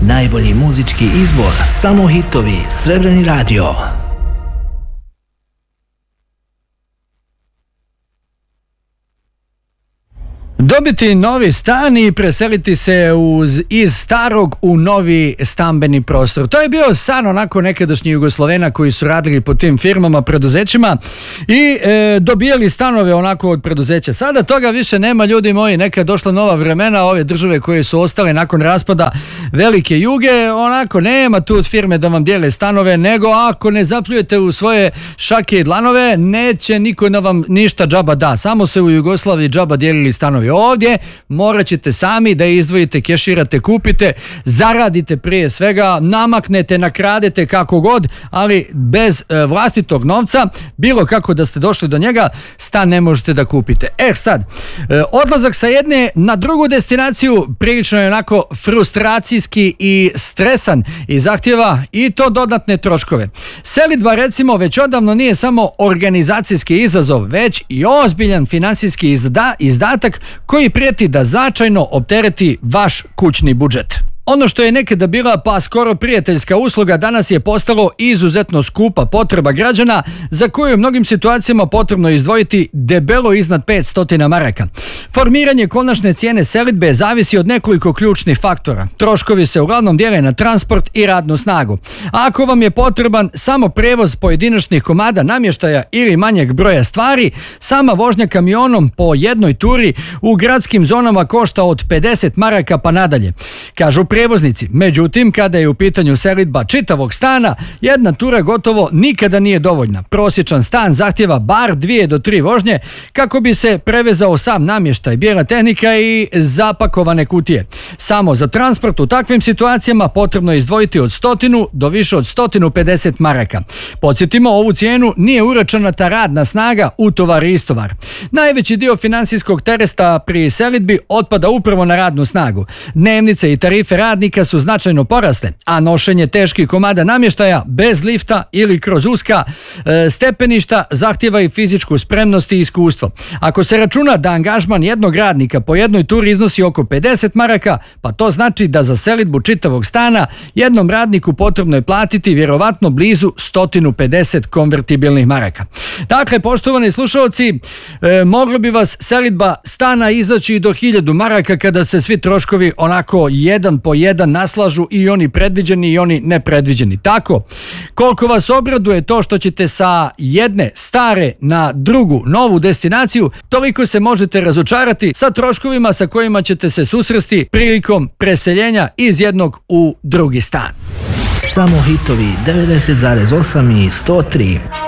Najbolji muzički izbor, samo hitovi, Srebreni radio. Dobiti novi stan i preseliti se iz starog u novi stambeni prostor. To je bio san onako nekadašnjih Jugoslovena koji su radili po tim firmama, preduzećima i dobijali stanove onako od preduzeća. Sada toga više nema, ljudi moji, neka je došla nova vremena, ove države koje su ostale nakon raspada velike juge, onako nema tu firme da vam dijele stanove, nego ako ne zapljujete u svoje šake i dlanove, neće niko da vam ništa džaba da. Samo se u Jugoslaviji džaba dijelili stanovi. Ovdje morat ćete sami da izdvojite, keširate, kupite, zaradite prije svega, namaknete, nakradete kako god, ali bez vlastitog novca, bilo kako da ste došli do njega, stan ne možete da kupite. Sad, odlazak sa jedne na drugu destinaciju prilično je onako frustracijski i stresan i zahtjeva i to dodatne troškove. Selidba recimo već odavno nije samo organizacijski izazov, već i ozbiljan finansijski izdatak koji prijeti da značajno optereti vaš kućni budžet. Ono što je nekada bila pa skoro prijateljska usluga danas je postalo izuzetno skupa potreba građana za koju je u mnogim situacijama potrebno izdvojiti debelo iznad 500 maraka. Formiranje konačne cijene selidbe zavisi od nekoliko ključnih faktora. Troškovi se uglavnom dijele na transport i radnu snagu. A ako vam je potreban samo prevoz pojedinačnih komada namještaja ili manjeg broja stvari, sama vožnja kamionom po jednoj turi u gradskim zonama košta od 50 maraka pa nadalje, kažu prijevoznici. Međutim, kada je u pitanju selidba čitavog stana, jedna tura gotovo nikada nije dovoljna. Prosječan stan zahtjeva bar 2 do 3 vožnje kako bi se prevezao sam namještaj, bijela tehnika i zapakovane kutije. Samo za transport u takvim situacijama potrebno je izdvojiti od 100 do više od 150 maraka. Podsjetimo, ovu cijenu nije uračunata radna snaga, utovar i istovar. Najveći dio financijskog tereta pri selidbi otpada upravo na radnu snagu. Dnevnice i tarife radnika su značajno porasle, a nošenje teških komada namještaja bez lifta ili kroz uska stepeništa zahtjeva i fizičku spremnost i iskustvo. Ako se računa da angažman jednog radnika po jednoj turi iznosi oko 50 maraka, pa to znači da za selidbu čitavog stana jednom radniku potrebno je platiti vjerovatno blizu 150 konvertibilnih maraka. Dakle, poštovani slušalci, moglo bi vas selidba stana izaći i do 1000 maraka kada se svi troškovi onako jedan po jedan naslažu, i oni predviđeni i oni nepredviđeni. Tako, koliko vas obraduje to što ćete sa jedne stare na drugu novu destinaciju, toliko se možete razočarati sa troškovima sa kojima ćete se susresti prilikom preseljenja iz jednog u drugi stan. Samo hitovi 90,8 i 103.